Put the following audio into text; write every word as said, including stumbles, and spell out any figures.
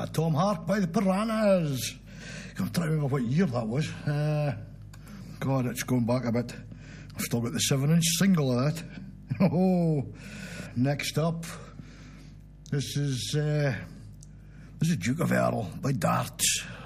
Tom Hark by the Piranhas. I'm trying to remember what year that was. Uh, God, it's going back a bit. I've still got the seven-inch single of that. Oh, next up, this is uh, this is Duke of Earl by Dart.